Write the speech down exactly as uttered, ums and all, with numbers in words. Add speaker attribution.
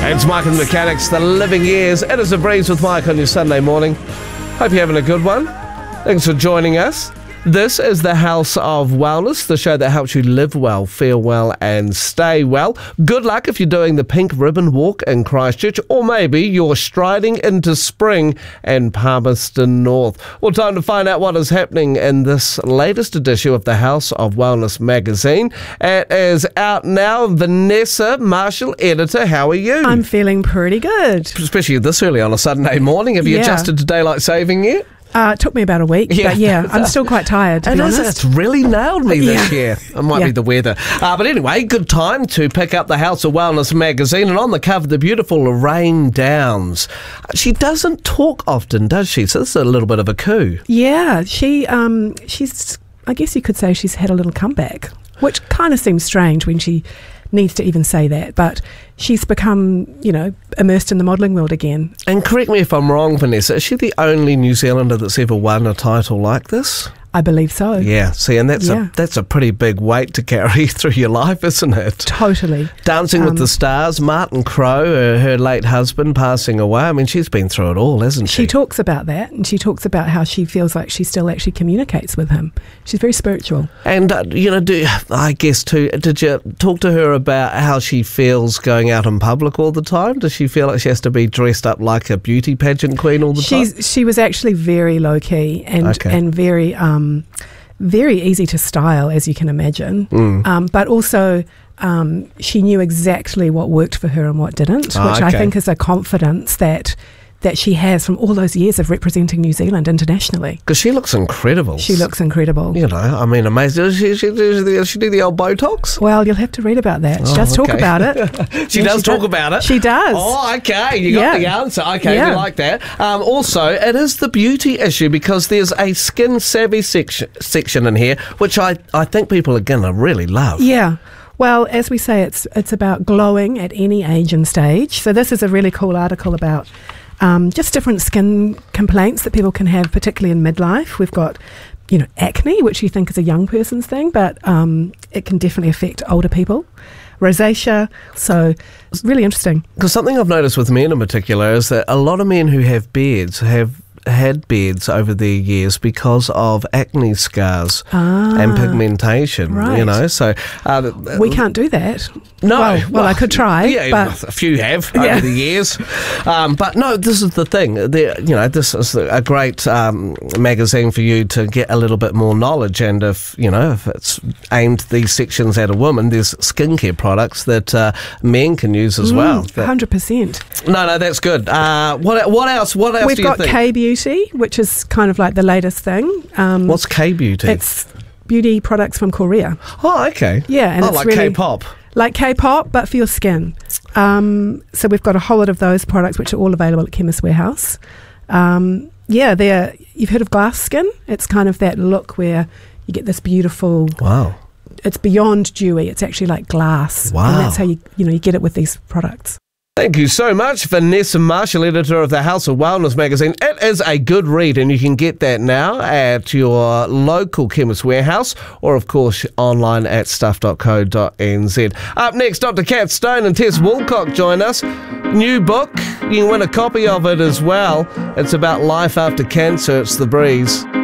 Speaker 1: It's Mike and the Mechanics, the living years. It is a breeze with Mike on your Sunday morning. Hope you're having a good one. Thanks for joining us. This is the House of Wellness, the show that helps you live well, feel well and stay well. Good luck if you're doing the Pink Ribbon Walk in Christchurch, or maybe you're striding into spring in Palmerston North. Well, time to find out what is happening in this latest issue of the House of Wellness magazine. It is out now. Vanessa Marshall, editor, how are you?
Speaker 2: I'm feeling pretty good.
Speaker 1: Especially this early on a Sunday morning. Have you
Speaker 2: Yeah.
Speaker 1: adjusted to daylight saving yet?
Speaker 2: Uh, it took me about a week,
Speaker 1: Yeah.
Speaker 2: but yeah, I'm still quite tired, to
Speaker 1: It
Speaker 2: be
Speaker 1: is,
Speaker 2: honest.
Speaker 1: it's really nailed me this
Speaker 2: Yeah.
Speaker 1: year. It might
Speaker 2: Yeah.
Speaker 1: be the weather. Uh, but anyway, good time to pick up the House of Wellness magazine, and on the cover, the beautiful Lorraine Downs. She doesn't talk often, does she? So this is a little bit of a coup.
Speaker 2: Yeah, she, um, she's, I guess you could say she's had a little comeback, which kind of seems strange when she needs to even say that, but she's become, you know, immersed in the modelling world again.
Speaker 1: And correct me if I'm wrong, Vanessa, is she the only New Zealander that's ever won a title like this?
Speaker 2: I believe so.
Speaker 1: Yeah, see, and that's
Speaker 2: Yeah.
Speaker 1: a that's a pretty big weight to carry through your life, isn't it?
Speaker 2: Totally.
Speaker 1: Dancing with
Speaker 2: Um,
Speaker 1: the Stars, Martin Crowe, her, her late husband passing away. I mean, she's been through it all, hasn't she?
Speaker 2: She talks about that, and she talks about how she feels like she still actually communicates with him. She's very spiritual.
Speaker 1: And, uh, you know, do, I guess too, did you talk to her about how she feels going out in public all the time? Does she feel like she has to be dressed up like a beauty pageant queen all the
Speaker 2: She's
Speaker 1: time?
Speaker 2: she was actually very low key and
Speaker 1: Okay.
Speaker 2: and very um very easy to style, as you can imagine.
Speaker 1: Mm.
Speaker 2: Um, but also um, she knew exactly what worked for her and what didn't,
Speaker 1: Ah,
Speaker 2: which I
Speaker 1: okay.
Speaker 2: think is a confidence that that she has from all those years of representing New Zealand internationally.
Speaker 1: Because she looks incredible.
Speaker 2: She looks incredible.
Speaker 1: You know, I mean, amazing. Does she, she, does she, does she do the old Botox?
Speaker 2: Well, you'll have to read about that. She
Speaker 1: Oh,
Speaker 2: does talk
Speaker 1: okay.
Speaker 2: about it.
Speaker 1: She
Speaker 2: Yeah,
Speaker 1: does
Speaker 2: she
Speaker 1: talk
Speaker 2: does.
Speaker 1: about it.
Speaker 2: She does.
Speaker 1: Oh, okay. You got
Speaker 2: Yeah.
Speaker 1: the answer. Okay,
Speaker 2: Yeah.
Speaker 1: we like that. Um, also, it is the beauty issue because there's a skin savvy section, section in here, which I, I think people are going to really love.
Speaker 2: Yeah. Well, as we say, it's it's about glowing at any age and stage. So this is a really cool article about um, just different skin complaints that people can have, particularly in midlife. We've got, you know, acne, which you think is a young person's thing, but um, it can definitely affect older people. Rosacea. So it's really interesting.
Speaker 1: Because something I've noticed with men in particular is that a lot of men who have beards have had beards over their years because of acne scars
Speaker 2: Ah,
Speaker 1: and pigmentation, you
Speaker 2: right.
Speaker 1: know. So uh,
Speaker 2: we can't do that.
Speaker 1: No,
Speaker 2: Well, well, I could try,
Speaker 1: Yeah,
Speaker 2: but
Speaker 1: a few have
Speaker 2: Yeah.
Speaker 1: over the years, um, but no. This is the thing. There, you know, this is a great um, magazine for you to get a little bit more knowledge. And if you know, if it's aimed these sections at a woman, there's skincare products that uh, men can use as well.
Speaker 2: one
Speaker 1: That-
Speaker 2: hundred percent.
Speaker 1: no, no, that's good. Uh, what what else? What else
Speaker 2: We've
Speaker 1: do you
Speaker 2: got
Speaker 1: think?
Speaker 2: K Beauty, which is kind of like the latest thing. Um,
Speaker 1: What's K Beauty?
Speaker 2: It's beauty products from Korea.
Speaker 1: oh, okay.
Speaker 2: Yeah, and
Speaker 1: oh,
Speaker 2: it's
Speaker 1: like
Speaker 2: really
Speaker 1: K-pop.
Speaker 2: like K-pop, but for your skin. Um, so we've got a whole lot of those products, which are all available at Chemist Warehouse. Um, yeah, they're you've heard of glass skin? It's kind of that look where you get this beautiful.
Speaker 1: Wow.
Speaker 2: It's beyond dewy. It's actually like glass.
Speaker 1: Wow.
Speaker 2: And that's how you you know you get it with these products.
Speaker 1: Thank you so much, Vanessa Marshall, editor of the House of Wellness magazine. It is a good read, and you can get that now at your local Chemist Warehouse or, of course, online at stuff dot co dot n z. Up next, Doctor Kat Stone and Tess Woolcock join us. New book. You can win a copy of it as well. It's about life after cancer. It's The Breeze.